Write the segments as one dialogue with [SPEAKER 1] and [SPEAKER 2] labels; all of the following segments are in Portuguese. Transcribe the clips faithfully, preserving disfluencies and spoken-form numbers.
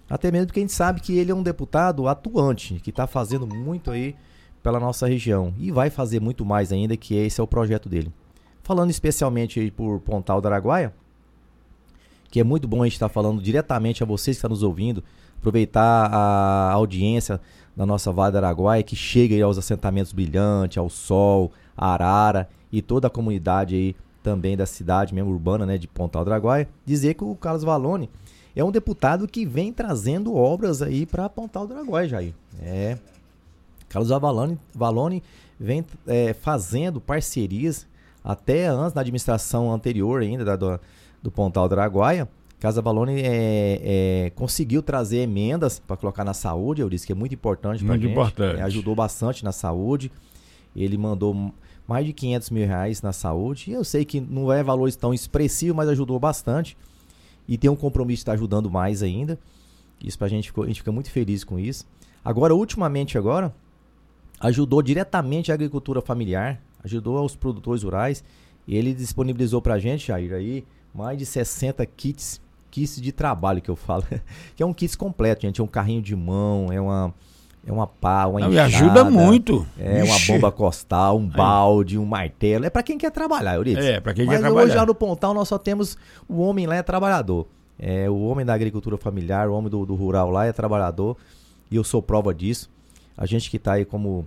[SPEAKER 1] Até mesmo porque a gente sabe que ele é um deputado atuante, que está fazendo muito aí pela nossa região. E vai fazer muito mais ainda, que esse é o projeto dele. Falando especialmente aí por Pontal do Araguaia, que é muito bom a gente estar falando diretamente a vocês que estão nos ouvindo, aproveitar a audiência da nossa Vale do Araguaia, que chega aí aos assentamentos Brilhante, ao Sol, a Arara e toda a comunidade aí também da cidade mesmo urbana, né, de Pontal do Araguaia, dizer que o Carlos Vallone é um deputado que vem trazendo obras aí para Pontal do Araguaia, Jair. É, Carlos Vallone, Vallone vem é, fazendo parcerias até antes da administração anterior ainda da, do, do Pontal do Araguaia. Casa Vallone é, é, conseguiu trazer emendas para colocar na saúde, eu disse que é muito importante para a gente. Muito importante. É, ajudou bastante na saúde. Ele mandou mais de quinhentos mil reais na saúde. E eu sei que não é valores tão expressivos, mas ajudou bastante. E tem um compromisso de estar ajudando mais ainda. Isso pra gente, a gente fica muito feliz com isso. Agora, ultimamente agora, ajudou diretamente a agricultura familiar, ajudou aos produtores rurais. E ele disponibilizou pra gente, Jair, aí, mais de sessenta kits, kits de trabalho que eu falo. Que é um kit completo, gente. É um carrinho de mão, é uma, é uma pá, uma
[SPEAKER 2] Não,
[SPEAKER 1] enxada.
[SPEAKER 2] Me ajuda muito.
[SPEAKER 1] É Ixi. Uma bomba costal, um balde, um martelo. É pra quem quer trabalhar, Euridice.
[SPEAKER 2] É, pra quem
[SPEAKER 1] Mas
[SPEAKER 2] quer trabalhar.
[SPEAKER 1] Mas hoje lá no Pontal nós só temos o homem lá é trabalhador. É, o homem da agricultura familiar, o homem do, do rural lá é trabalhador. E eu sou prova disso. A gente que tá aí como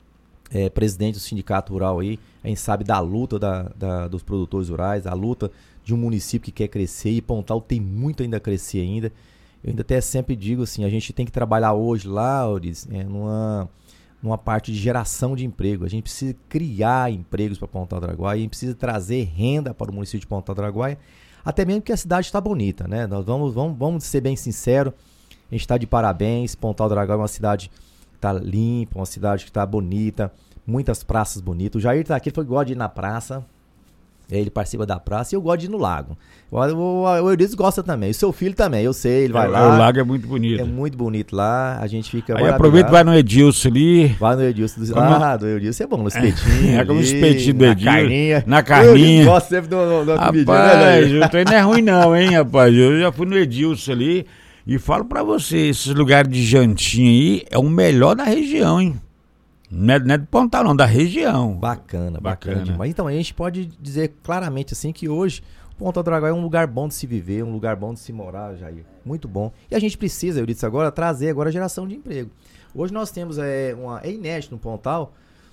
[SPEAKER 1] é, presidente do sindicato rural aí, a gente sabe da luta da, da, dos produtores rurais, a luta de um município que quer crescer, e Pontal tem muito ainda a crescer ainda. Eu ainda até sempre digo assim, a gente tem que trabalhar hoje lá, Euridice, é, numa, numa parte de geração de emprego. A gente precisa criar empregos para Pontal do Araguaia, a gente precisa trazer renda para o município de Pontal do Araguaia, até mesmo porque a cidade está bonita, né? Nós vamos, vamos, vamos ser bem sinceros, a gente está de parabéns. Pontal do Araguaia é uma cidade que está limpa, uma cidade que está bonita, muitas praças bonitas. O Jair está aqui, ele foi igual de ir na praça. Ele participa da praça e eu gosto de ir no lago. O, o, o Euridice gosta também. O seu filho também, eu sei, ele vai
[SPEAKER 2] é,
[SPEAKER 1] lá.
[SPEAKER 2] O lago é muito bonito.
[SPEAKER 1] É muito bonito lá, a gente fica...
[SPEAKER 2] Aí aproveita e vai no Edilson ali.
[SPEAKER 1] Vai no Edilson. Do... Ah, do Edilson é bom, no espetinho.
[SPEAKER 2] É como o espetinho do Edilson.
[SPEAKER 1] Na carninha.
[SPEAKER 2] Na carninha.
[SPEAKER 1] Eu gosto sempre do, do, do
[SPEAKER 2] rapaz,
[SPEAKER 1] vídeo, né,
[SPEAKER 2] o trem não é ruim não, hein, rapaz. Eu já fui no Edilson ali e falo pra você, esses lugares de jantinha aí é o melhor da região, hein. Não é, não é do Pontal não, da região.
[SPEAKER 1] Bacana, bacana, bacana demais. Então a gente pode dizer claramente assim que hoje o Pontal do Araguaia é um lugar bom de se viver, um lugar bom de se morar, Jair. Muito bom. E a gente precisa, eu disse agora, trazer agora a geração de emprego. Hoje nós temos, é, uma, é inédito no Pontal,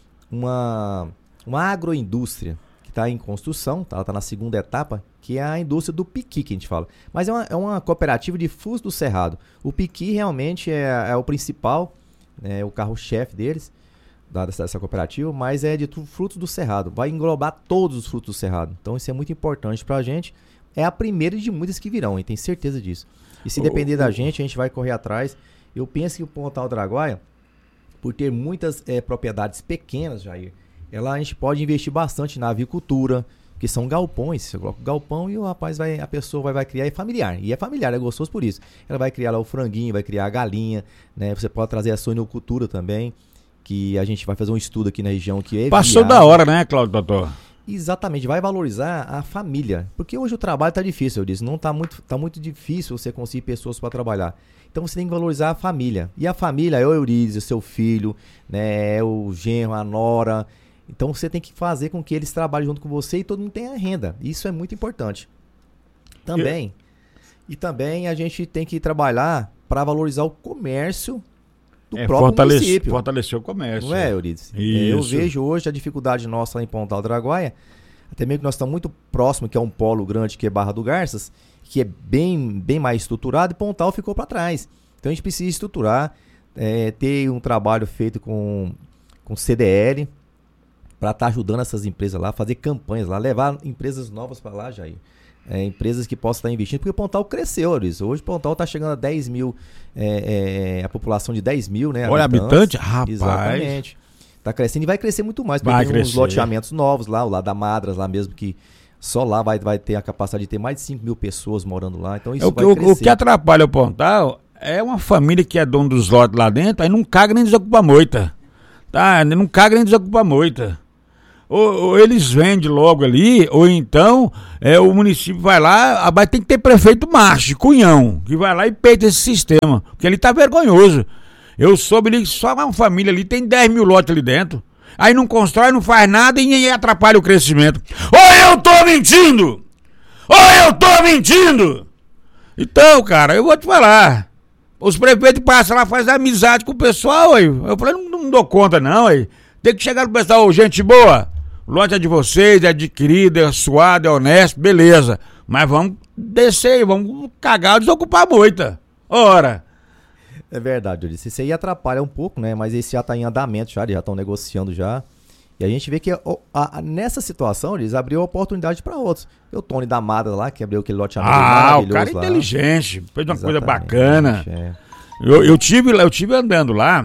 [SPEAKER 1] uma, uma agroindústria que está em construção, tá? Ela está na segunda etapa, que é a indústria do piqui, que a gente fala. Mas é uma, é uma cooperativa de Fuso do Cerrado. O piqui realmente é, é o principal, é o carro-chefe deles, dessa, dessa cooperativa, mas é de tu, frutos do cerrado, vai englobar todos os frutos do cerrado, então isso é muito importante pra gente, é a primeira de muitas que virão, e tem certeza disso, e se depender da gente, a gente vai correr atrás. Eu penso que o Pontal do Araguaia, por ter muitas é, propriedades pequenas, Jair, ela, a gente pode investir bastante na avicultura, que são galpões, você coloca o galpão e o rapaz vai, a pessoa vai, vai criar, é familiar, e é familiar, é gostoso por isso, ela vai criar lá o franguinho, vai criar a galinha, né? Você pode trazer a suinocultura também, que a gente vai fazer um estudo aqui na região que é
[SPEAKER 2] Passou
[SPEAKER 1] viável.
[SPEAKER 2] Da hora, né, Cláudio Doutor?
[SPEAKER 1] Exatamente, vai valorizar a família, porque hoje o trabalho tá difícil, eu disse, não tá muito, tá muito difícil você conseguir pessoas para trabalhar, então você tem que valorizar a família, e a família é o Euridice, o seu filho, né, é o genro, a nora, então você tem que fazer com que eles trabalhem junto com você e todo mundo tenha renda, isso é muito importante. Também, eu... e também a gente tem que trabalhar para valorizar o comércio do
[SPEAKER 2] é,
[SPEAKER 1] próprio
[SPEAKER 2] fortalece,
[SPEAKER 1] município.
[SPEAKER 2] Fortalecer o comércio.
[SPEAKER 1] Não é, Euridice? Eu vejo hoje a dificuldade nossa lá em Pontal do Araguaia, até mesmo que nós estamos muito próximo, que é um polo grande, que é Barra do Garças, que é bem, bem mais estruturado, e Pontal ficou para trás. Então a gente precisa estruturar, é, ter um trabalho feito com, com C D L, para estar tá ajudando essas empresas lá, fazer campanhas lá, levar empresas novas para lá, Jair. É, empresas que possam estar investindo, porque o Pontal cresceu, Euridice. Hoje o Pontal está chegando a dez mil, é, é, a população de dez mil, né?
[SPEAKER 2] Olha, habitante, rapaz.
[SPEAKER 1] Exatamente. Está crescendo e vai crescer muito mais, porque
[SPEAKER 2] vai
[SPEAKER 1] tem
[SPEAKER 2] crescer.
[SPEAKER 1] uns loteamentos novos lá, o lado da Madras lá mesmo, que só lá vai, vai ter a capacidade de ter mais de cinco mil pessoas morando lá, então isso
[SPEAKER 2] é, o,
[SPEAKER 1] vai
[SPEAKER 2] que,
[SPEAKER 1] crescer.
[SPEAKER 2] O que atrapalha o Pontal é uma família que é dono dos lotes lá dentro, aí não caga nem desocupa a moita, tá? Não caga nem desocupa a moita. ou, ou eles vendem logo ali, ou então é, o município vai lá, mas tem que ter prefeito macho, cunhão, que vai lá e peita esse sistema, porque ele tá vergonhoso. Eu soube ali que só uma família ali tem dez mil lotes ali dentro. Aí não constrói, não faz nada e atrapalha o crescimento. Ou eu tô mentindo! Ou eu tô mentindo! Então, cara, eu vou te falar. Os prefeitos passam lá, fazem amizade com o pessoal, aí. Eu falei, não, não dou conta não, aí. Tem que chegar no pessoal, oh, gente boa, o lote é de vocês, é adquirido, é suado, é honesto, beleza. Mas vamos descer aí, vamos cagar ou desocupar a moita. Ora.
[SPEAKER 1] É verdade, eu disse. Isso aí atrapalha um pouco, né? Mas esse já tá em andamento já, eles já estão negociando já. E a gente vê que a, a, nessa situação eles abriu a oportunidade para outros. O Tony da Mada lá, que abriu aquele loteamento
[SPEAKER 2] ah, maravilhoso. Ah, o cara é
[SPEAKER 1] lá.
[SPEAKER 2] Inteligente, fez uma
[SPEAKER 1] Exatamente,
[SPEAKER 2] coisa bacana.
[SPEAKER 1] É.
[SPEAKER 2] Eu, eu, tive, eu tive andando lá,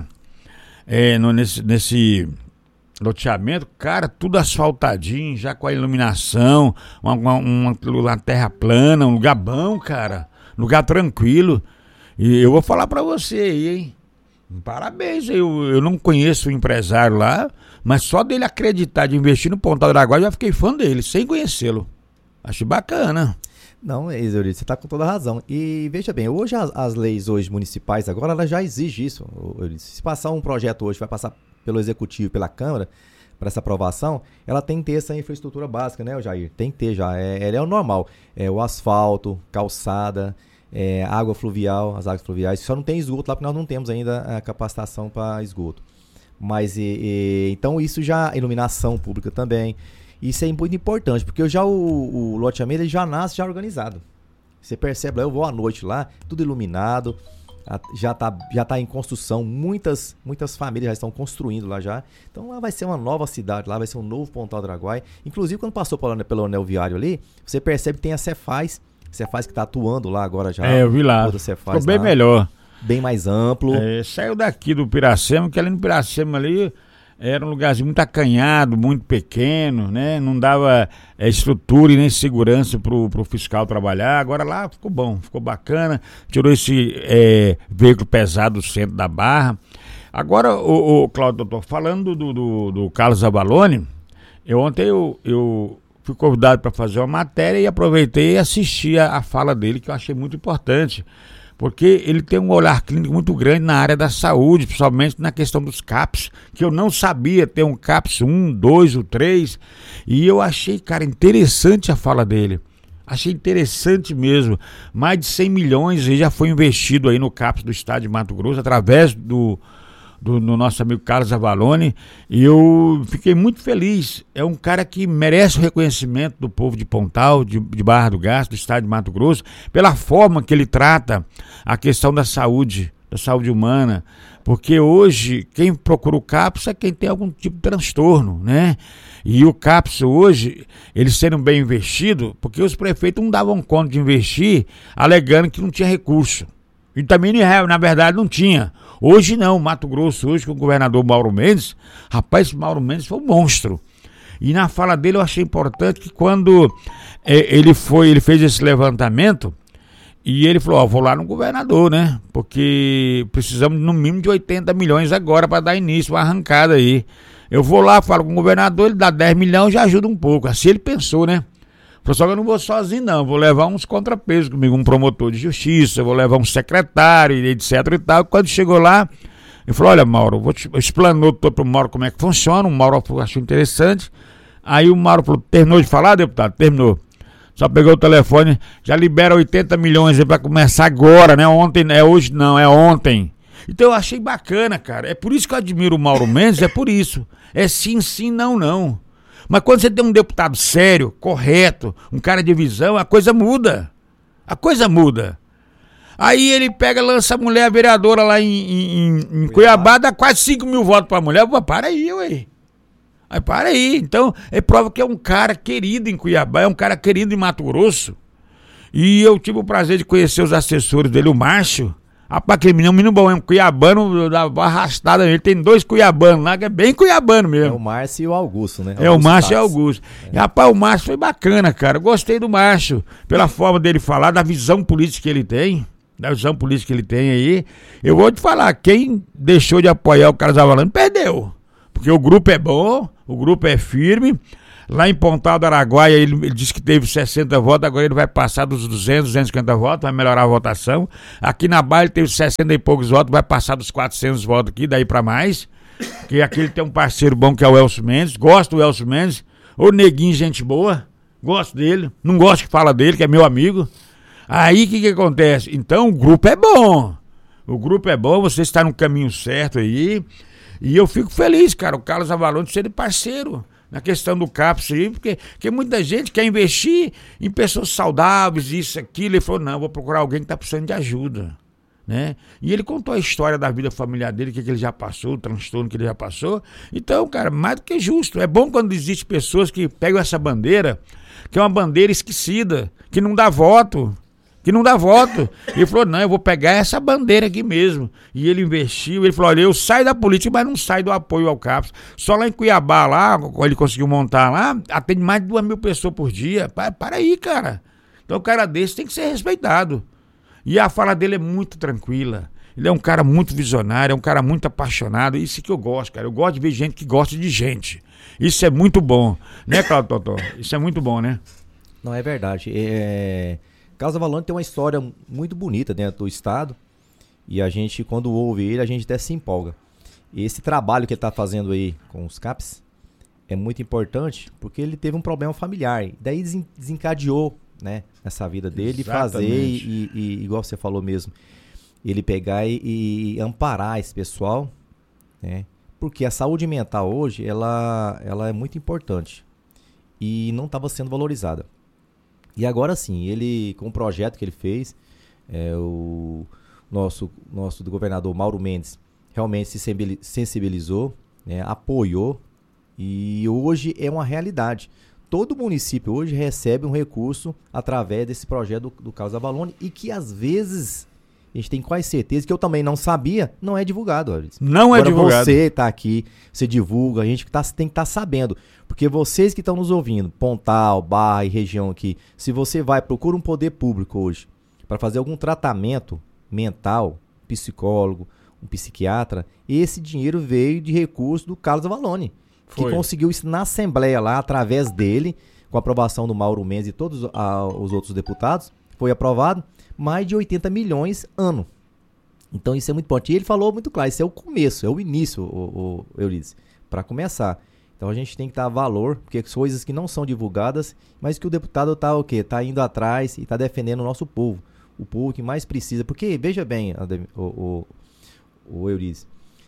[SPEAKER 2] é, no, nesse, nesse loteamento, cara, tudo asfaltadinho, já com a iluminação, uma, uma, uma, uma terra plana, um lugar bom, cara, lugar tranquilo. E eu vou falar pra você aí, hein? Parabéns, eu, eu não conheço o empresário lá, mas só dele acreditar de investir no Pontal do Araguaia, eu já fiquei fã dele, sem conhecê-lo. Achei bacana.
[SPEAKER 1] Não, Euridice, você está com toda a razão. E veja bem, hoje as, as leis hoje municipais agora, elas já exigem isso. Euridice. Se passar um projeto hoje, vai passar pelo Executivo e pela Câmara, para essa aprovação, ela tem que ter essa infraestrutura básica, né, Jair? Tem que ter já. É, ela é o normal. É o asfalto, calçada, é, água fluvial, as águas fluviais. Só não tem esgoto lá, porque nós não temos ainda a capacitação para esgoto. Mas, e, e, então, isso já, iluminação pública também. Isso é muito importante, porque já o, o loteamento ele já nasce já organizado. Você percebe, eu vou à noite lá, tudo iluminado, já está já tá em construção, muitas, muitas famílias já estão construindo lá já. Então lá vai ser uma nova cidade, lá vai ser um novo Pontal do Araguaia. Inclusive, quando passou pelo, pelo anel viário ali, você percebe que tem a Cefaz, Cefaz que está atuando lá agora já.
[SPEAKER 2] É, eu vi lá, ficou bem lá, melhor.
[SPEAKER 1] Bem mais amplo.
[SPEAKER 2] É, saiu daqui do Piracema, que ali no Piracema ali era um lugarzinho muito acanhado, muito pequeno, né? Não dava é, estrutura e nem segurança pro, pro fiscal trabalhar. Agora lá ficou bom, ficou bacana. Tirou esse é, veículo pesado do centro da Barra. Agora, o, o Cláudio, eu tô falando do, do, do Carlos Avalone. Eu, ontem eu, eu fui convidado para fazer uma matéria e aproveitei e assisti a, a fala dele, que eu achei muito importante. Porque ele tem um olhar clínico muito grande na área da saúde, principalmente na questão dos CAPs, que eu não sabia ter um CAPS um, dois ou três, e eu achei, cara, interessante a fala dele. Achei interessante mesmo. Mais de cem milhões já foi investido aí no CAPS do estado de Mato Grosso, através do, do, do nosso amigo Carlos Avalone, e eu fiquei muito feliz. É um cara que merece o reconhecimento do povo de Pontal, de, de Barra do Garça, do estado de Mato Grosso, pela forma que ele trata a questão da saúde, da saúde humana, porque hoje quem procura o CAPS é quem tem algum tipo de transtorno, né? E o CAPS hoje, eles sendo bem investido, porque os prefeitos não davam conta de investir, alegando que não tinha recurso. E também, na verdade, não tinha. Hoje não, Mato Grosso, hoje com o governador Mauro Mendes, rapaz, esse Mauro Mendes foi um monstro. E na fala dele eu achei importante que quando é, ele foi, ele fez esse levantamento, e ele falou, ó, vou lá no governador, né? Porque precisamos no mínimo de oitenta milhões agora para dar início a uma arrancada aí. Eu vou lá, falo com o governador, ele dá dez milhões, já ajuda um pouco. Assim ele pensou, né? Falou, só que eu não vou sozinho não, vou levar uns contrapesos comigo, um promotor de justiça, vou levar um secretário, etc e tal. Quando chegou lá, ele falou, olha, Mauro, vou te... explanou todo pro Mauro como é que funciona. O Mauro achou interessante. Aí o Mauro falou, terminou de falar, deputado? Terminou. Só pegou o telefone, já libera oitenta milhões aí pra começar agora, né? Ontem, é hoje não, é ontem. Então eu achei bacana, cara. É por isso que eu admiro o Mauro Mendes, é por isso. É sim, sim, não, não. Mas quando você tem um deputado sério, correto, um cara de visão, a coisa muda. A coisa muda. Aí ele pega, lança a mulher vereadora lá em, em, em Cuiabá, dá quase cinco mil votos pra mulher. Pô, para aí, ué. Aí para aí, então é prova que é um cara querido em Cuiabá, é um cara querido em Mato Grosso. E eu tive o prazer de conhecer os assessores dele, o Márcio. Rapaz, aquele menino, menino bom, é um cuiabano, dava arrastada nele. Tem dois cuiabanos lá, que é bem cuiabano mesmo.
[SPEAKER 1] É o Márcio e o Augusto, né?
[SPEAKER 2] É, o Márcio e o Augusto. É. E, rapaz, o Márcio foi bacana, cara. Eu gostei do Márcio, pela forma dele falar, da visão política que ele tem. Da visão política que ele tem aí. Eu vou te falar, quem deixou de apoiar o Carlos Avalone, perdeu. porque o grupo é bom, o grupo é firme. Lá em Pontal do Araguaia, ele, ele disse que teve sessenta votos, agora ele vai passar dos duzentos, duzentos e cinquenta votos, vai melhorar a votação. Aqui na Bahia ele teve sessenta e poucos votos, vai passar dos quatrocentos votos aqui, daí pra mais. Que aqui ele tem um parceiro bom que é o Elcio Mendes, gosto do Elcio Mendes, o neguinho, gente boa, gosto dele, não gosto que fala dele, que é meu amigo. Aí o que que acontece? Então o grupo é bom, o grupo é bom, você está no caminho certo aí, e eu fico feliz, cara, o Carlos Avalone ser parceiro na questão do CAPS aí, porque, porque muita gente quer investir em pessoas saudáveis, isso, aquilo. Ele falou, não, vou procurar alguém que está precisando de ajuda, né? E ele contou a história da vida familiar dele, o que, que ele já passou, o transtorno que ele já passou. Então, cara, mais do que justo. É bom quando existem pessoas que pegam essa bandeira, que é uma bandeira esquecida, que não dá voto, que não dá voto. E ele falou, não, eu vou pegar essa bandeira aqui mesmo. E ele investiu, ele falou, olha, eu saio da política, mas não saio do apoio ao CAPS. Só lá em Cuiabá, lá, ele conseguiu montar lá, atende mais de duas mil pessoas por dia. Para, para aí, cara. Então o cara desse tem que ser respeitado. E a fala dele é muito tranquila. Ele é um cara muito visionário, é um cara muito apaixonado. Isso que eu gosto, cara. Eu gosto de ver gente que gosta de gente. Isso é muito bom. Né, Claudio Totó? Isso é muito bom, né?
[SPEAKER 1] Não, é verdade. É... Carlos Avalone tem uma história muito bonita dentro do estado, e a gente, quando ouve ele, a gente até se empolga. E esse trabalho que ele está fazendo aí com os CAPS é muito importante, porque ele teve um problema familiar, e daí desencadeou, né, nessa vida dele,
[SPEAKER 2] Exatamente.
[SPEAKER 1] fazer, e, e, igual você falou mesmo, ele pegar e, e amparar esse pessoal, né, porque a saúde mental hoje, ela, ela é muito importante, e não estava sendo valorizada. E agora sim, ele, com o projeto que ele fez, é, o nosso, nosso do governador Mauro Mendes realmente se sensibilizou, né, apoiou, e hoje é uma realidade. Todo município hoje recebe um recurso através desse projeto do, do Carlos Avalone, e que às vezes, a gente tem quase certeza, que eu também não sabia, não é divulgado. Alice.
[SPEAKER 2] Não é
[SPEAKER 1] Agora
[SPEAKER 2] divulgado.
[SPEAKER 1] Você está aqui, você divulga, a gente tá, tem que estar tá sabendo. Porque vocês que estão nos ouvindo, Pontal, Barra e região aqui, se você vai, procura um poder público hoje para fazer algum tratamento mental, psicólogo, um psiquiatra, esse dinheiro veio de recurso do Carlos Avalone, que
[SPEAKER 2] Foi.
[SPEAKER 1] conseguiu isso na Assembleia lá, através dele, com a aprovação do Mauro Mendes e todos ah, os outros deputados, foi aprovado mais de oitenta milhões ano. Então isso é muito importante. E ele falou muito claro, isso é o começo, é o início, o, o Euridice, para começar. Então a gente tem que dar valor, porque coisas que não são divulgadas, mas que o deputado está o quê? Tá indo atrás e está defendendo o nosso povo. O povo que mais precisa. Porque, veja bem, o, o, o Euridice,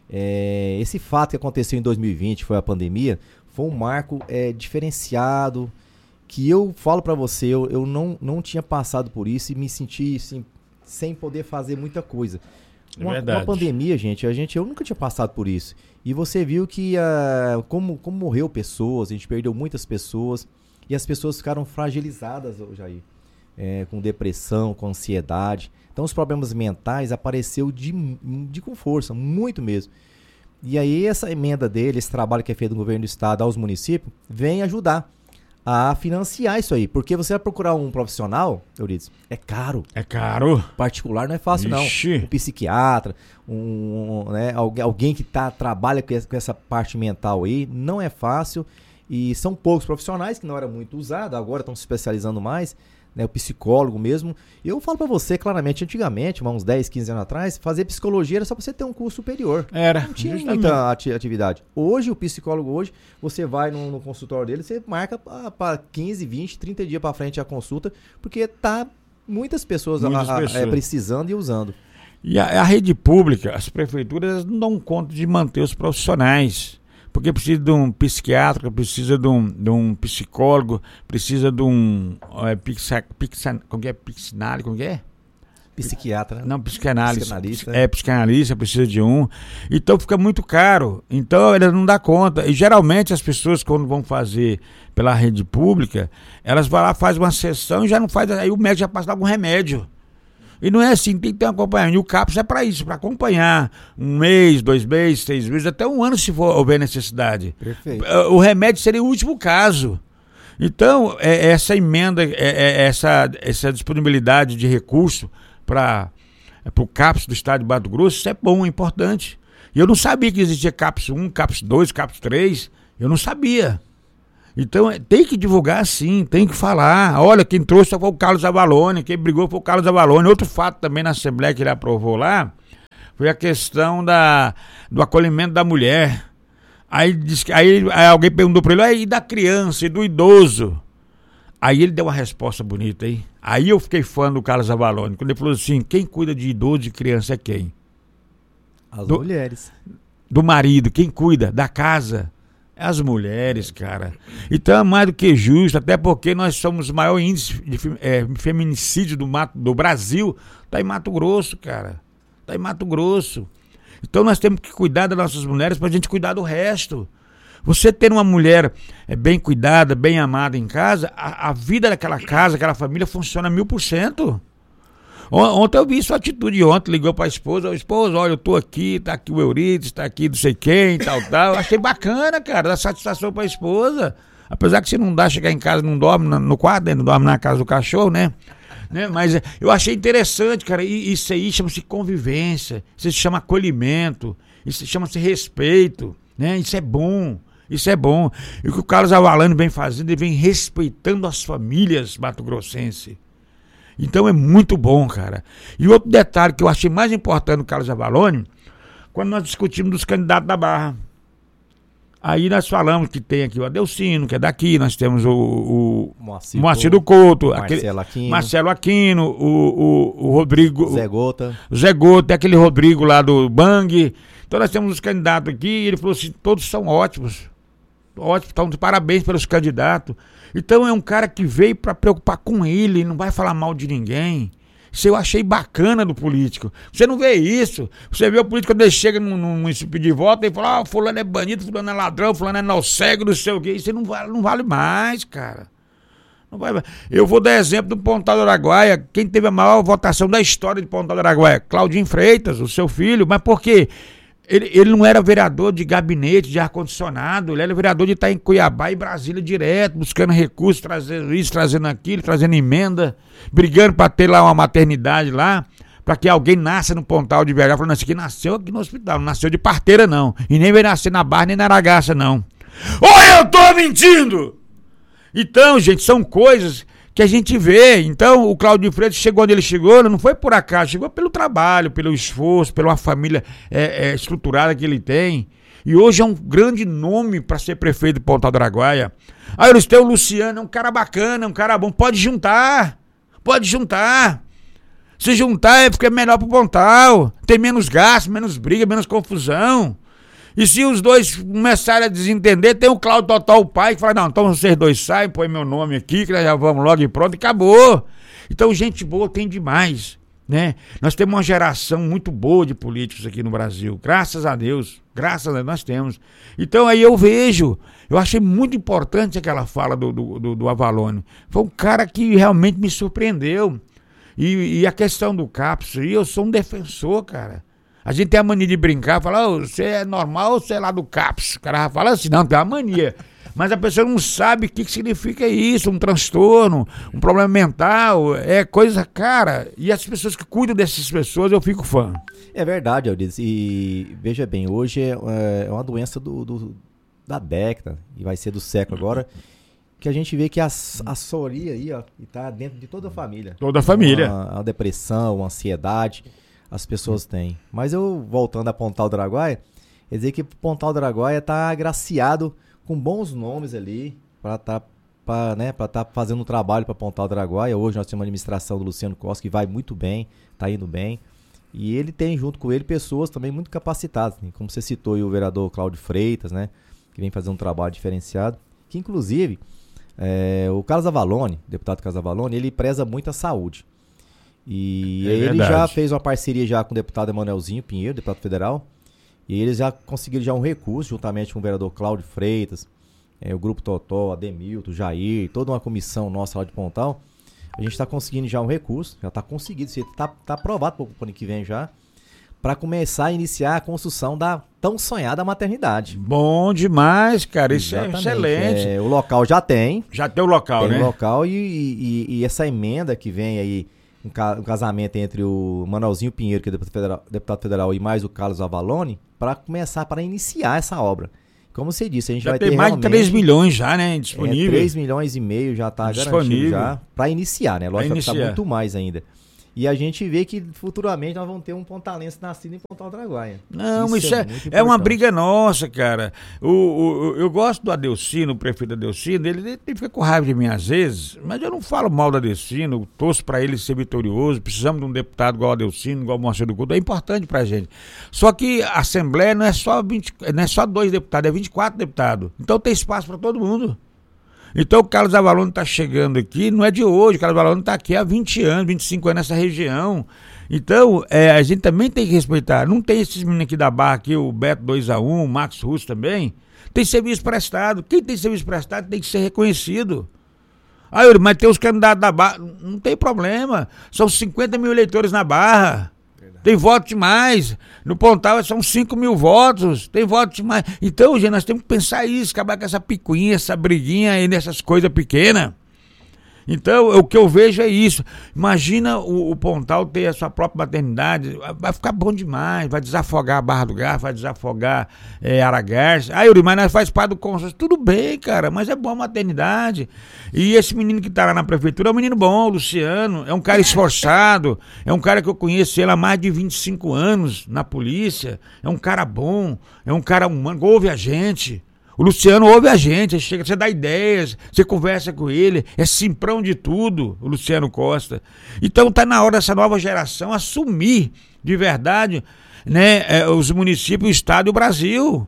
[SPEAKER 1] é, esse fato que aconteceu em dois mil e vinte, foi a pandemia, foi um marco é, diferenciado, que eu falo para você, eu, eu não, não tinha passado por isso e me senti assim, sem poder fazer muita coisa. Uma, uma pandemia, gente, a gente, eu nunca tinha passado por isso. E você viu que uh, como, como morreu pessoas, a gente perdeu muitas pessoas, e as pessoas ficaram fragilizadas, Jair, é, com depressão, com ansiedade. Então os problemas mentais apareceu de, de com força, muito mesmo. E aí essa emenda dele, esse trabalho que é feito no governo do estado aos municípios, vem ajudar a financiar isso aí. Porque você vai procurar um profissional, Euridice, é caro.
[SPEAKER 2] É caro.
[SPEAKER 1] Particular não é fácil, Ixi. não. Um psiquiatra, um, um, né, alguém, alguém que tá, trabalha com essa, com essa parte mental aí, não é fácil. E são poucos profissionais que não era muito usado, agora estão se especializando mais, né, o psicólogo mesmo. Eu falo pra você, claramente, antigamente, uns dez, quinze anos atrás, fazer psicologia era só pra você ter um curso superior.
[SPEAKER 2] Era.
[SPEAKER 1] Não tinha justamente. muita ati- atividade. Hoje, o psicólogo hoje, você vai no, no consultório dele, você marca para quinze, vinte, trinta dias pra frente a consulta, porque tá muitas pessoas, muitas a, a, pessoas. É, precisando e usando.
[SPEAKER 2] E a, a rede pública, as prefeituras não dão conta de manter os profissionais. Porque precisa de um psiquiatra, precisa de um, de um psicólogo, precisa de um é, pixa, pixa, como que é? Pixinale, como que é?
[SPEAKER 1] Psiquiatra.
[SPEAKER 2] Não, psicanálise.
[SPEAKER 1] Psicanalista.
[SPEAKER 2] É, psicanalista, precisa de um. Então fica muito caro. Então ele não dá conta. E geralmente as pessoas, quando vão fazer pela rede pública, elas vão lá, fazem uma sessão e já não faz. Aí o médico já passa algum remédio. E não é assim, tem que ter um acompanhamento. E o CAPS é para isso, para acompanhar um mês, dois meses, seis meses, até um ano se for houver necessidade.
[SPEAKER 1] Perfeito.
[SPEAKER 2] O remédio seria o último caso. Então, é, essa emenda, é, é, essa, essa disponibilidade de recurso para é, o CAPS do estado de Mato Grosso, isso é bom, é importante. E eu não sabia que existia CAPS um, CAPS dois, CAPS três. Eu não sabia. Então tem que divulgar sim, tem que falar. Olha, quem trouxe foi o Carlos Avalone, quem brigou foi o Carlos Avalone. Outro fato também na Assembleia que ele aprovou lá foi a questão da, do acolhimento da mulher. Aí, diz, aí, aí alguém perguntou para ele, ah, e da criança, e do idoso? Aí ele deu uma resposta bonita, hein? Aí eu fiquei fã do Carlos Avalone, quando ele falou assim, quem cuida de idoso e criança é quem?
[SPEAKER 1] As
[SPEAKER 2] do,
[SPEAKER 1] mulheres.
[SPEAKER 2] Do marido, quem cuida da casa? É as mulheres, cara. Então é mais do que justo, até porque nós somos o maior índice de é, feminicídio do, Mato, do Brasil, tá em Mato Grosso, cara. Tá em Mato Grosso. Então nós temos que cuidar das nossas mulheres pra gente cuidar do resto. Você ter uma mulher é, bem cuidada, bem amada em casa, a, a vida daquela casa, aquela família funciona mil por cento. Ontem eu vi sua atitude, ontem ligou pra esposa, esposa, olha, eu tô aqui, tá aqui o Euridice, tá aqui não sei quem, tal, tal. Eu achei bacana, cara, dá satisfação pra esposa. Apesar que você não dá, chegar em casa, não dorme no quarto, né? Não dorme na casa do cachorro, né? né? Mas eu achei interessante, cara, e isso aí chama-se convivência, isso se chama acolhimento, isso chama-se respeito, né? Isso é bom. Isso é bom. E o que o Carlos Avalone vem fazendo, ele vem respeitando as famílias mato-grossenses. Então é muito bom, cara. E outro detalhe que eu achei mais importante do Carlos Avalone, quando nós discutimos dos candidatos da Barra. Aí nós falamos que tem aqui o Adelcino, que é daqui, nós temos o, o
[SPEAKER 1] Moacir,
[SPEAKER 2] Moacir do Couto,
[SPEAKER 1] Marcelo
[SPEAKER 2] aquele,
[SPEAKER 1] Aquino,
[SPEAKER 2] Marcelo Aquino, o, o, o Rodrigo...
[SPEAKER 1] Zé Gota.
[SPEAKER 2] O Zé Gota, aquele Rodrigo lá do Bang. Então nós temos os candidatos aqui, e ele falou assim, todos são ótimos. Ótimo, então parabéns pelos candidatos. Então é um cara que veio para preocupar com ele, não vai falar mal de ninguém. Isso eu achei bacana do político. Você não vê isso. Você vê o político quando ele chega no, no município de volta e fala, ah, fulano é bandido, fulano é ladrão, fulano é nó cego, não sei o quê. Isso não vale, não vale mais, cara. Não vai mais. Eu vou dar exemplo do Pontal do Araguaia. Quem teve a maior votação da história de Pontal do Araguaia? Claudinho Freitas, o seu filho. Mas por quê? Ele, ele não era vereador de gabinete, de ar-condicionado, ele era vereador de estar em Cuiabá e Brasília direto, buscando recursos, trazendo isso, trazendo aquilo, trazendo emenda, brigando para ter lá uma maternidade lá, para que alguém nasça no Pontal de B H. Falando assim, que nasceu aqui no hospital, não nasceu de parteira não, e nem veio nascer na Barra nem na Aragaça não. Ou eu tô mentindo! Então, gente, são coisas que a gente vê. Então o Claudinho Freitas chegou onde ele chegou, não foi por acaso, chegou pelo trabalho, pelo esforço, pela família é, é, estruturada que ele tem, e hoje é um grande nome para ser prefeito de Pontal do Araguaia. Aí eles têm o Luciano, é um cara bacana, é um cara bom, pode juntar, pode juntar, se juntar é porque é melhor pro Pontal, tem menos gasto, menos briga, menos confusão. E se os dois começarem a desentender, tem o Cláudio Total, o pai, que fala, não, então vocês dois saem, põe meu nome aqui, que nós já vamos logo e pronto, e acabou. Então gente boa tem demais, né? Nós temos uma geração muito boa de políticos aqui no Brasil, graças a Deus, graças a Deus nós temos. Então aí eu vejo, eu achei muito importante aquela fala do, do, do, do Avalone. Foi um cara que realmente me surpreendeu. E, e a questão do CAPS, eu sou um defensor, cara. A gente tem a mania de brincar, falar, oh, você é normal ou você é lá do CAPS? O cara fala assim, não, tem uma mania. Mas a pessoa não sabe o que, que significa isso, um transtorno, um problema mental, é coisa, cara. E as pessoas que cuidam dessas pessoas, eu fico fã.
[SPEAKER 1] É verdade, Euridice. E veja bem, hoje é, é uma doença do, do, da década, e vai ser do século agora, que a gente vê que a, a soria aí, ó, está dentro de toda a família.
[SPEAKER 2] Toda a família.
[SPEAKER 1] A, a depressão, a ansiedade, as pessoas têm. Mas eu, voltando a Pontal do Araguaia, quer dizer que Pontal do Araguaia está agraciado com bons nomes ali, para estar tá, né, tá fazendo um trabalho para Pontal do Araguaia. Hoje nós temos uma administração do Luciano Costa que vai muito bem, está indo bem. E ele tem junto com ele pessoas também muito capacitadas, né? Como você citou aí, o vereador Cláudio Freitas, né, que vem fazer um trabalho diferenciado, que inclusive é, o Carlos Avalone, o deputado Carlos Avalone, ele preza muito a saúde. E é ele verdade. Já fez uma parceria já com o deputado Emanuelzinho Pinheiro, deputado federal, e eles já conseguiram já um recurso, juntamente com o vereador Cláudio Freitas, é, o Grupo Totó, Ademilton, Jair, toda uma comissão nossa lá de Pontal. A gente está conseguindo já um recurso, já está conseguido, está tá aprovado para o ano que vem já, para começar a iniciar a construção da tão sonhada maternidade.
[SPEAKER 2] Bom demais, cara, isso Exatamente. É excelente.
[SPEAKER 1] É, o local já tem.
[SPEAKER 2] Já tem o local,
[SPEAKER 1] tem
[SPEAKER 2] né?
[SPEAKER 1] Tem o local e, e, e essa emenda que vem aí um, ca, um casamento entre o Manuelzinho Pinheiro, que é deputado federal, deputado federal, e mais o Carlos Avalone, para começar, para iniciar essa obra. Como você disse, a gente
[SPEAKER 2] já
[SPEAKER 1] vai
[SPEAKER 2] tem
[SPEAKER 1] ter
[SPEAKER 2] mais de três milhões já, né, disponível.
[SPEAKER 1] É, três milhões e meio já está garantido já para iniciar, né? Lógico que vai precisar muito mais ainda. E a gente vê que futuramente nós vamos ter um pontalense nascido em Pontal do Araguaia.
[SPEAKER 2] Não, isso, isso é, é, é uma briga nossa, cara. O, o, eu gosto do Adelcino, o prefeito Adelcino, ele, ele fica com raiva de mim às vezes, mas eu não falo mal do Adelcino, eu torço para ele ser vitorioso, precisamos de um deputado igual o Adelcino, igual o Marcelo Couto, é importante pra gente. Só que a Assembleia não é só, vinte, não é só dois deputados, é vinte e quatro deputados. Então tem espaço para todo mundo. Então o Carlos Avalone está chegando aqui, não é de hoje, o Carlos Avalone está aqui há vinte anos, vinte e cinco anos nessa região. Então é, a gente também tem que respeitar. Não tem esses meninos aqui da Barra, aqui, o Beto dois a um, o Max Russo também. Tem serviço prestado. Quem tem serviço prestado tem que ser reconhecido. Ah, Yuri, mas tem os candidatos da Barra. Não tem problema. São cinquenta mil eleitores na Barra. Tem voto demais. No Pontal são cinco mil votos. Tem voto demais. Então, gente, nós temos que pensar isso, acabar com essa picuinha, essa briguinha aí nessas coisas pequenas. Então, o que eu vejo é isso. Imagina o, o Pontal ter a sua própria maternidade. Vai ficar bom demais. Vai desafogar a Barra do Garfo, vai desafogar é, Aragarça. Ah, Yuri, mas nós faz parte do consórcio. Tudo bem, cara, mas é bom a maternidade. E esse menino que tá lá na prefeitura é um menino bom, o Luciano. É um cara esforçado. É um cara que eu conheço ele há mais de vinte e cinco anos na polícia. É um cara bom. É um cara humano. Ouve a gente. O Luciano ouve a gente, chega, você dá ideias, você conversa com ele, é simprão de tudo, o Luciano Costa. Então tá na hora dessa nova geração assumir de verdade, né, é, os municípios, o estado e o Brasil.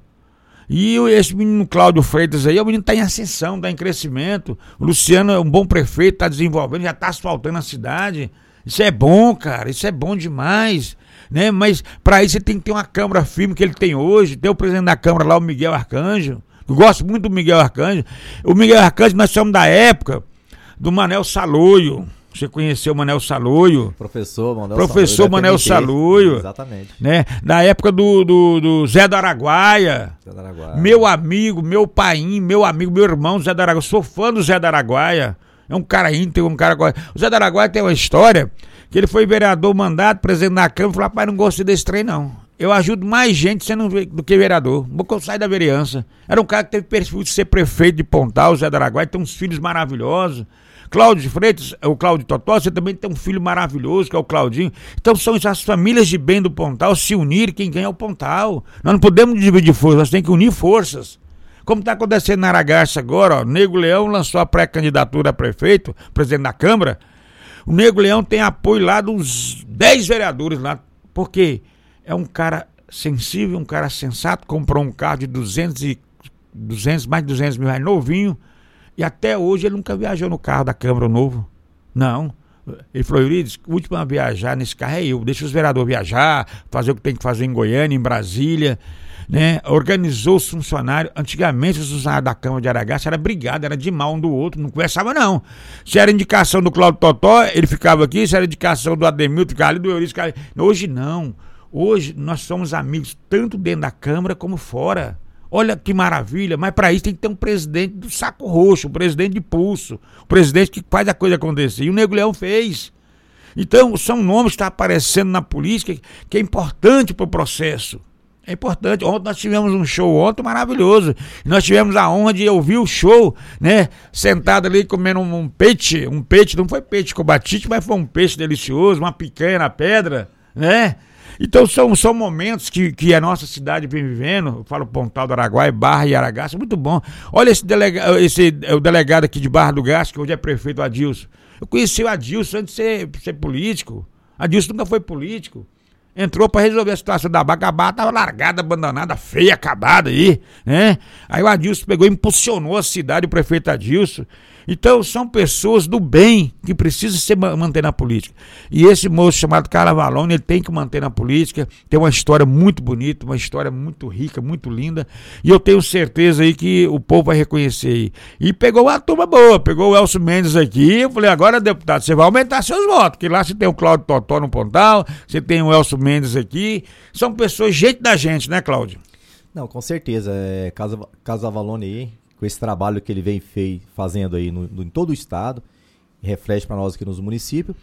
[SPEAKER 2] E esse menino Cláudio Freitas aí, o menino tá em ascensão, tá em crescimento. O Luciano é um bom prefeito, tá desenvolvendo, já tá asfaltando a cidade. Isso é bom, cara, isso é bom demais. Né? Mas para isso você tem que ter uma Câmara firme que ele tem hoje, tem o presidente da Câmara lá, o Miguel Arcanjo. Eu gosto muito do Miguel Arcanjo. O Miguel Arcanjo, nós somos da época do Manel Saloio. Você conheceu o Manel Saloio?
[SPEAKER 1] Professor Manel
[SPEAKER 2] Professor
[SPEAKER 1] Saloio.
[SPEAKER 2] Manel Saloio.
[SPEAKER 1] Exatamente.
[SPEAKER 2] Né? Da época do, do, do Zé do Araguaia. Zé do Araguaia. Meu amigo, meu painho, meu amigo, meu irmão, Zé do Araguaia. Eu sou fã do Zé do Araguaia. É um cara íntegro, um cara... O Zé do Araguaia tem uma história que ele foi vereador, mandato, presidente da Câmara, e falou, rapaz, não gostei desse trem, não. Eu ajudo mais gente sendo do que vereador. Vou que eu saio da vereança. Era um cara que teve perfil de ser prefeito de Pontal, Zé do Araguaia, tem uns filhos maravilhosos. Cláudio Freitas, o Cláudio Totó, você também tem um filho maravilhoso, que é o Claudinho. Então são as famílias de bem do Pontal se unirem, quem ganha é o Pontal. Nós não podemos dividir forças, nós temos que unir forças. Como está acontecendo na Aragarça agora, ó, o Nego Leão lançou a pré-candidatura a prefeito, presidente da Câmara. O Nego Leão tem apoio lá dos dez vereadores lá, porque é um cara sensível, um cara sensato, comprou um carro de duzentos e, duzentos, mais de duzentos mil reais, novinho, e até hoje ele nunca viajou no carro da Câmara novo. Não. Ele falou, Eurides, o último a viajar nesse carro é eu, deixa os vereadores viajar, fazer o que tem que fazer em Goiânia, em Brasília, né? Organizou os funcionários. Antigamente os funcionários da Câmara de Aragarça era brigado, era de mal um do outro, não conversava não. Se era indicação do Cláudio Totó, ele ficava aqui, se era indicação do Ademilton, ficava ali, do Eurides, ficava ali. Hoje não. Hoje nós somos amigos tanto dentro da Câmara como fora. Olha que maravilha, mas para isso tem que ter um presidente do saco roxo, um presidente de pulso, um presidente que faz a coisa acontecer. E o Nego Leão fez. Então são nomes que estão aparecendo na política que é importante para o processo. É importante. Ontem nós tivemos um show ontem maravilhoso. Nós tivemos a honra de ouvir o show, né? Sentado ali comendo um, um peixe, um peixe, não foi peixe com batite, mas foi um peixe delicioso, uma picanha na pedra, né? Então são, são momentos que, que a nossa cidade vem vivendo. Eu falo Pontal do Araguaia, Barra e Aragaça, muito bom. Olha esse, delega, esse o delegado aqui de Barra do Garça, que hoje é prefeito, Adilson. Eu conheci o Adilson antes de ser, ser político. Adilson nunca foi político. Entrou para resolver a situação da Barra, a Barra estava largada, abandonada, feia, acabada aí, né? Aí o Adilson pegou e impulsionou a cidade, o prefeito Adilson. Então são pessoas do bem que precisam se manter na política. E esse moço chamado Carlos Avalone, ele tem que manter na política, tem uma história muito bonita, uma história muito rica, muito linda, e eu tenho certeza aí que o povo vai reconhecer aí. E pegou uma turma boa, pegou o Elcio Mendes aqui, eu falei, agora deputado, você vai aumentar seus votos, porque lá você tem o Cláudio Totó no Pontal, você tem o Elcio Mendes aqui, são pessoas, gente da gente, né, Cláudio?
[SPEAKER 1] Não, com certeza, é, Carlos, Carlos Avalone aí, com esse trabalho que ele vem fei, fazendo aí no, no, em todo o estado, reflete para nós aqui nos municípios.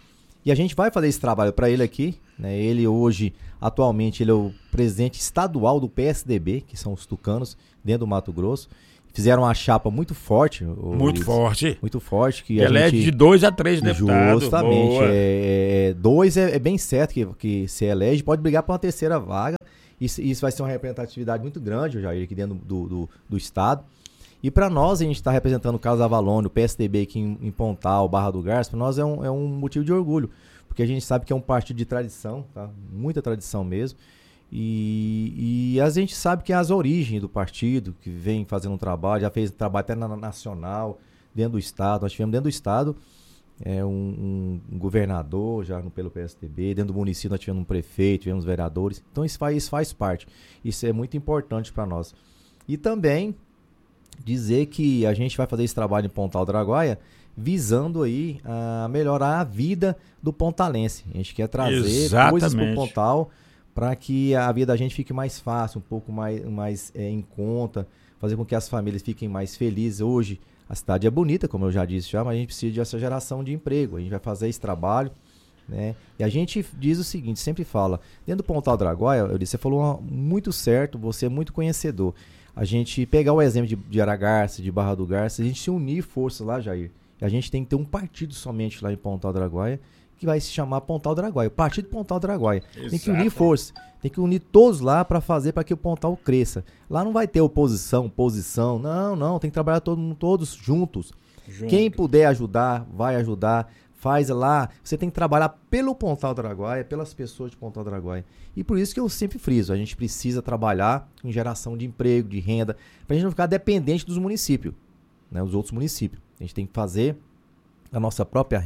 [SPEAKER 1] E a gente vai fazer esse trabalho para ele aqui, né? Ele hoje, atualmente, ele é o presidente estadual do P S D B, que são os tucanos, dentro do Mato Grosso. Fizeram uma chapa muito forte.
[SPEAKER 2] Muito
[SPEAKER 1] Luiz,
[SPEAKER 2] muito forte.
[SPEAKER 1] Muito forte. Que
[SPEAKER 2] que
[SPEAKER 1] a
[SPEAKER 2] elege
[SPEAKER 1] gente,
[SPEAKER 2] de dois a três deputados.
[SPEAKER 1] Justamente. É, é, dois é, é bem certo que, que se elege, pode brigar por uma terceira vaga. Isso, isso vai ser uma representatividade muito grande, Jair, aqui dentro do, do, do estado. E para nós, a gente está representando o Carlos Avalone, o P S D B aqui em, em Pontal, Barra do Garça, para nós é um, é um motivo de orgulho, porque a gente sabe que é um partido de tradição, tá? Muita tradição mesmo, e, e a gente sabe que é as origens do partido, que vem fazendo um trabalho, já fez trabalho até na nacional, dentro do estado, nós tivemos dentro do estado é, um, um, um governador já no, pelo P S D B, dentro do município nós tivemos um prefeito, tivemos vereadores, então isso faz, isso faz parte, isso é muito importante para nós. E também dizer que a gente vai fazer esse trabalho em Pontal do Araguaia visando aí a melhorar a vida do pontalense. A gente quer trazer
[SPEAKER 2] Exatamente.
[SPEAKER 1] coisas para o Pontal para que a vida da gente fique mais fácil, um pouco mais, mais é, em conta, fazer com que as famílias fiquem mais felizes. Hoje a cidade é bonita, como eu já disse já, mas a gente precisa dessa geração de emprego. A gente vai fazer esse trabalho, né? E a gente diz o seguinte, sempre fala, dentro do Pontal do Araguaia, eu disse, você falou uma, muito certo, você é muito conhecedor. A gente pegar o exemplo de, de Aragarça, de Barra do Garça, a gente se unir forças lá, Jair. A gente tem que ter um partido somente lá em Pontal do Araguaia, que vai se chamar Pontal do Araguaia, o Partido Pontal do Araguaia. Exato. Tem que unir forças, tem que unir todos lá para fazer para que o Pontal cresça. Lá não vai ter oposição, posição, não, não, tem que trabalhar todo, todos juntos. Junto. Quem puder ajudar, vai ajudar. Faz lá, você tem que trabalhar pelo Pontal do Araguaia, pelas pessoas de Pontal do Araguaia. E por isso que eu sempre friso, a gente precisa trabalhar em geração de emprego, de renda, para a gente não ficar dependente dos municípios, né, dos outros municípios. A gente tem que fazer a nossa própria